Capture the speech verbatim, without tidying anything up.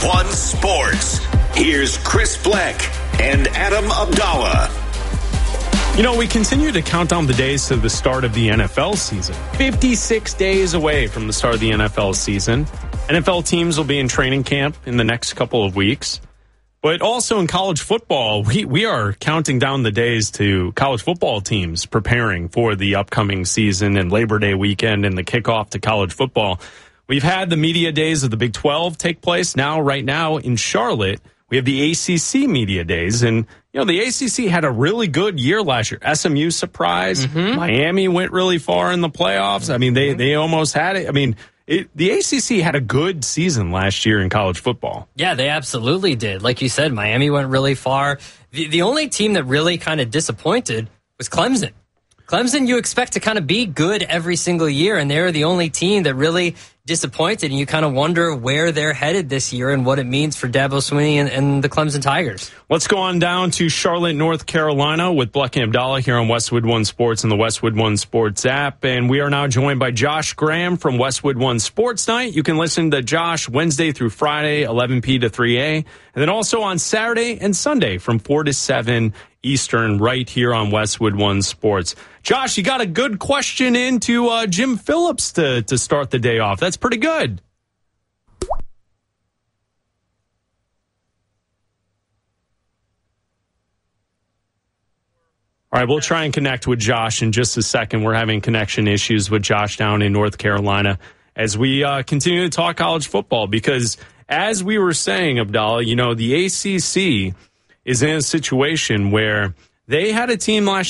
One Sports. Here's Chris Black and Adam Abdallah. You know, we continue to count down the days to the start of the N F L season. fifty-six days away from the start of the N F L season. N F L teams will be in training camp in the next couple of weeks. But also in college football, we, we are counting down the days to college football teams preparing for the upcoming season and Labor Day weekend and the kickoff to college football. We've had the media days of the Big twelve take place. Now, right now in Charlotte, we have the A C C media days. And, you know, the A C C had a really good year last year. S M U surprised. Mm-hmm. Miami went really far in the playoffs. I mean, they, they almost had it. I mean, it, the A C C had a good season last year in college football. Yeah, they absolutely did. Like you said, Miami went really far. The, the only team that really kind of disappointed was Clemson. Clemson, you expect to kind of be good every single year, and they're the only team that really disappointed, and you kind of wonder where they're headed this year and what it means for Dabo Swinney and, and the Clemson Tigers. Let's go on down to Charlotte, North Carolina with Black and Abdallah here on Westwood One Sports and the Westwood One Sports app. And we are now joined by Josh Graham from Westwood One Sports Night. You can listen to Josh Wednesday through Friday, eleven p to three a, and then also on Saturday and Sunday from four to seven Eastern right here on Westwood One Sports. Josh, you got a good question into uh, Jim Phillips to, to start the day off. That's pretty good. All right, we'll try and connect with Josh in just a second. We're having connection issues with Josh down in North Carolina as we uh, continue to talk college football because as we were saying, Abdallah, you know, the A C C is in a situation where they had a team last